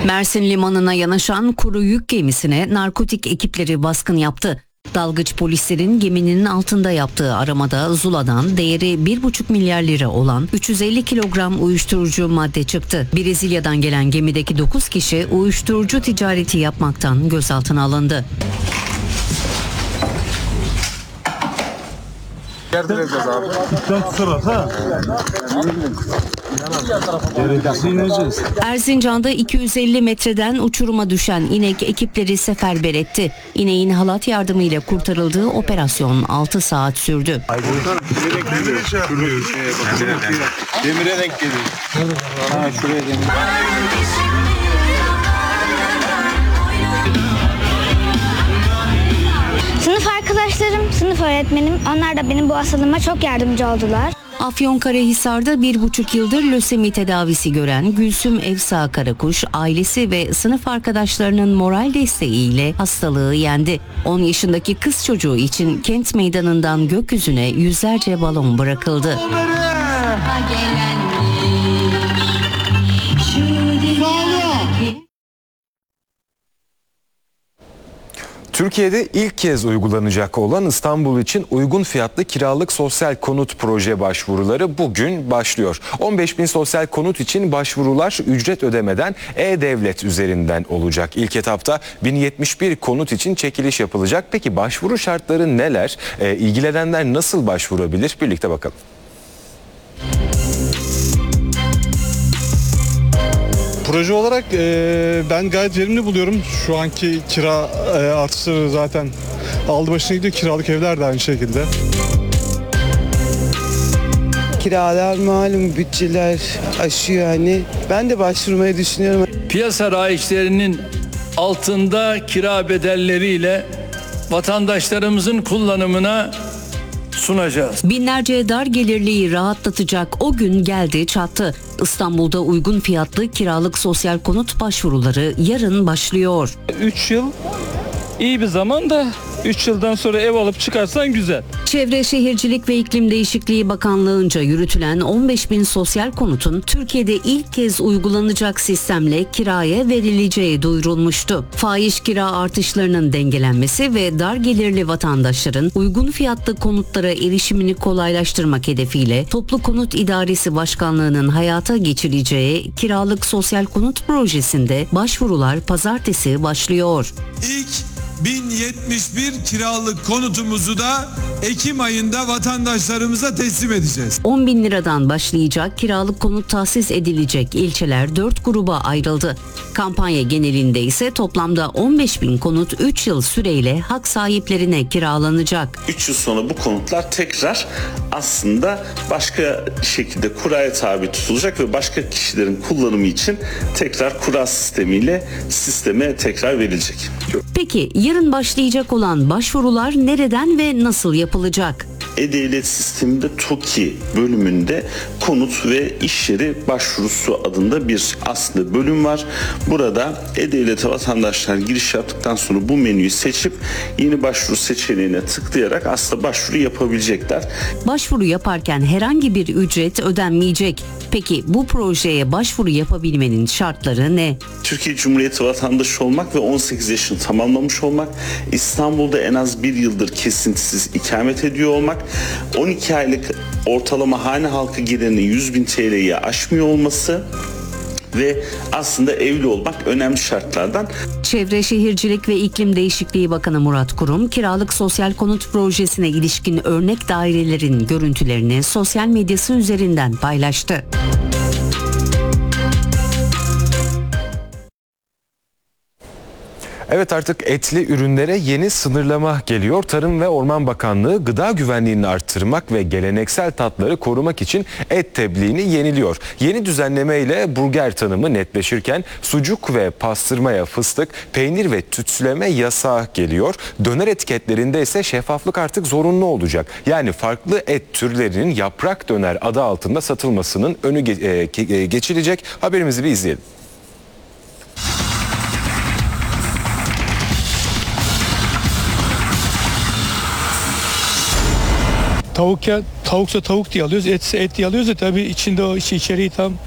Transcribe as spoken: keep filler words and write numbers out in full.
Mersin limanına yanaşan kuru yük gemisine narkotik ekipleri baskın yaptı. Dalgıç polislerin geminin altında yaptığı aramada Zula'dan değeri bir buçuk milyar lira olan üç yüz elli kilogram uyuşturucu madde çıktı. Brezilya'dan gelen gemideki dokuz kişi uyuşturucu ticareti yapmaktan gözaltına alındı. Yardım edeceğiz abi. Erzincan'da iki yüz elli metreden uçuruma düşen inek ekipleri seferber etti. İneğin halat yardımıyla kurtarıldığı operasyon altı saat sürdü. Demire denk geliyor. Ha, şuraya demir. Sınıf arkadaşlarım, sınıf öğretmenim, onlar da benim bu hastalığıma çok yardımcı oldular. Afyonkarahisar'da bir buçuk yıldır lösemi tedavisi gören Gülsüm Evsa Karakuş, ailesi ve sınıf arkadaşlarının moral desteğiyle hastalığı yendi. on yaşındaki kız çocuğu için kent meydanından gökyüzüne yüzlerce balon bırakıldı. Türkiye'de ilk kez uygulanacak olan İstanbul için uygun fiyatlı kiralık sosyal konut proje başvuruları bugün başlıyor. on beş bin sosyal konut için başvurular ücret ödemeden e-Devlet üzerinden olacak. İlk etapta bin yetmiş bir konut için çekiliş yapılacak. Peki başvuru şartları neler? E, ilgilenenler nasıl başvurabilir? Birlikte bakalım. Proje olarak e, ben gayet verimli buluyorum. Şu anki kira e, artışları zaten aldı başına gidiyor. Kiralık evler de aynı şekilde. Kiralar malum, bütçeler aşıyor hani. Ben de başvurmayı düşünüyorum. Piyasa raiçlerinin altında kira bedelleriyle vatandaşlarımızın kullanımına sunacağız. Binlerce dar gelirliyi rahatlatacak o gün geldi çattı. İstanbul'da uygun fiyatlı kiralık sosyal konut başvuruları yarın başlıyor. üç yıl iyi bir zaman da üç yıldan sonra ev alıp çıkarsan güzel. Çevre Şehircilik ve İklim Değişikliği Bakanlığı'nca yürütülen on beş bin sosyal konutun Türkiye'de ilk kez uygulanacak sistemle kiraya verileceği duyurulmuştu. Fahiş kira artışlarının dengelenmesi ve dar gelirli vatandaşların uygun fiyatlı konutlara erişimini kolaylaştırmak hedefiyle Toplu Konut İdaresi Başkanlığı'nın hayata geçireceği kiralık sosyal konut projesinde başvurular pazartesi başlıyor. İlk bin yetmiş bir kiralık konutumuzu da Ekim ayında vatandaşlarımıza teslim edeceğiz. on bin liradan başlayacak kiralık konut tahsis edilecek ilçeler dört gruba ayrıldı. Kampanya genelinde ise toplamda on beş bin konut üç yıl süreyle hak sahiplerine kiralanacak. üç yıl sonra bu konutlar tekrar aslında başka şekilde kuraya tabi tutulacak ve başka kişilerin kullanımı için tekrar kura sistemiyle sisteme tekrar verilecek. Peki yarın başlayacak olan başvurular nereden ve nasıl yapılacak? E-Devlet sisteminde TOKİ bölümünde konut ve iş yeri başvurusu adında bir aslında bölüm var. Burada E-Devlet'e vatandaşlar giriş yaptıktan sonra bu menüyü seçip yeni başvuru seçeneğine tıklayarak aslında başvuru yapabilecekler. Başvuru yaparken herhangi bir ücret ödenmeyecek. Peki bu projeye başvuru yapabilmenin şartları ne? Türkiye Cumhuriyeti vatandaşı olmak ve on sekiz yaşını tamamlamış olmak, İstanbul'da en az bir yıldır kesintisiz ikamet ediyor olmak, on iki aylık ortalama hane halkı gelirinin yüz bin T L'yi aşmıyor olması ve aslında evli olmak önemli şartlardan. Çevre Şehircilik ve İklim Değişikliği Bakanı Murat Kurum, kiralık sosyal konut projesine ilişkin örnek dairelerin görüntülerini sosyal medyası üzerinden paylaştı. Evet, artık etli ürünlere yeni sınırlama geliyor. Tarım ve Orman Bakanlığı gıda güvenliğini arttırmak ve geleneksel tatları korumak için et tebliğini yeniliyor. Yeni düzenleme ile burger tanımı netleşirken sucuk ve pastırmaya fıstık, peynir ve tütsüleme yasağı geliyor. Döner etiketlerinde ise şeffaflık artık zorunlu olacak. Yani farklı et türlerinin yaprak döner adı altında satılmasının önü geçilecek. Haberimizi bir izleyelim. Tavuk ya tavuksa tavuk diye alıyoruz, etse et diye alıyoruz da tabii içinde o içeriği tam